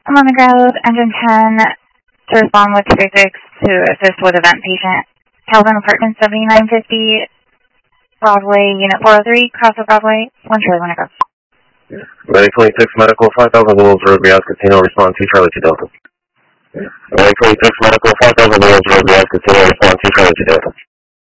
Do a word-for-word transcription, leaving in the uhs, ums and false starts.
I'm on the ground, engine ten, to respond with two six to assist with event patient. Calvin Apartment seventy-nine fifty, Broadway, Unit four oh three, Crossroad Broadway, one Charlie, one Echo. nine twenty-six Medical, five thousand Willows Road, Riaz Casino, respond two Charlie to Delta. nine twenty-six Medical, five thousand Willows Road, Riaz Casino, respond two Charlie to Delta.